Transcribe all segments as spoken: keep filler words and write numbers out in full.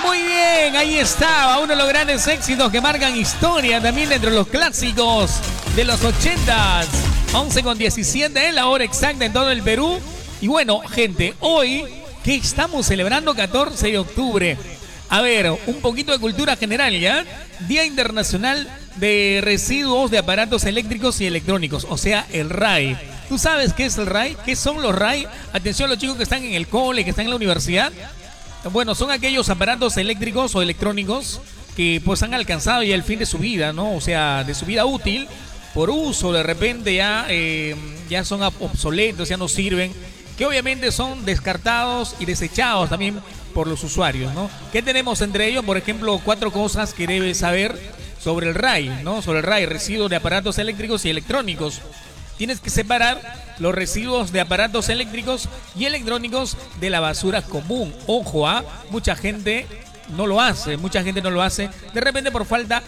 Muy bien, ahí estaba uno de los grandes éxitos que marcan historia también entre los clásicos de los ochentas. once con diecisiete es la hora exacta en todo el Perú. Y bueno, gente, hoy que estamos celebrando catorce de octubre. A ver, un poquito de cultura general, ¿ya? Día Internacional de Residuos de Aparatos Eléctricos y Electrónicos, o sea, el R A I. ¿Tú sabes qué es el R A I? ¿Qué son los R A I? Atención a los chicos que están en el cole, que están en la universidad. Bueno, son aquellos aparatos eléctricos o electrónicos que pues han alcanzado ya el fin de su vida, ¿no? O sea, de su vida útil, por uso, de repente ya, eh, ya son obsoletos, ya no sirven, que obviamente son descartados y desechados también por los usuarios, ¿no? ¿Qué tenemos entre ellos? Por ejemplo, cuatro cosas que debes saber sobre el R A I, ¿no? Sobre el R A I, residuos de aparatos eléctricos y electrónicos. Tienes que separar los residuos de aparatos eléctricos y electrónicos de la basura común. Ojo, ¿ah? Mucha gente no lo hace, mucha gente no lo hace, de repente por falta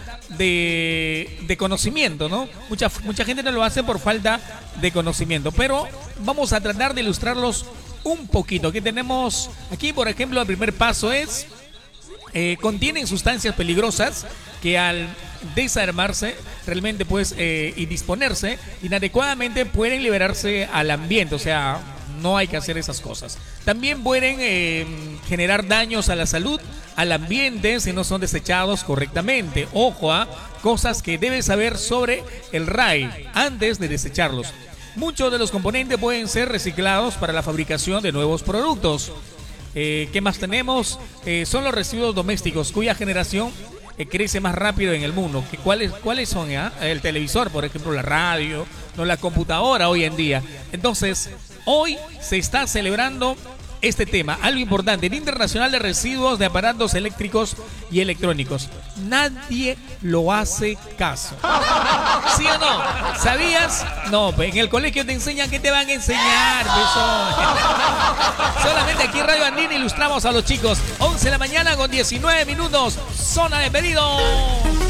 de, de conocimiento, ¿no? Mucha, mucha gente no lo hace por falta de conocimiento, pero vamos a tratar de ilustrarlos un poquito. ¿Qué tenemos aquí? Por ejemplo, el primer paso es, eh, contienen sustancias peligrosas que al desarmarse realmente pues eh, y disponerse inadecuadamente pueden liberarse al ambiente, o sea, no hay que hacer esas cosas. También pueden eh, generar daños a la salud, al ambiente si no son desechados correctamente. Ojo a cosas que debes saber sobre el R A I antes de desecharlos. Muchos de los componentes pueden ser reciclados para la fabricación de nuevos productos. Eh, ¿Qué más tenemos? Eh, son los residuos domésticos cuya generación eh, crece más rápido en el mundo. ¿Qué, cuáles, ¿Cuáles son? ¿Ya? El televisor, por ejemplo, la radio, no la computadora hoy en día. Entonces, hoy se está celebrando este tema, algo importante, el Internacional de Residuos de Aparatos Eléctricos y Electrónicos. Nadie lo hace caso. ¿Sí o no? ¿Sabías? No, en el colegio te enseñan, ¿qué te van a enseñar? Solamente aquí en Radio Andina ilustramos a los chicos. once de la mañana con diecinueve minutos. Zona de pedido.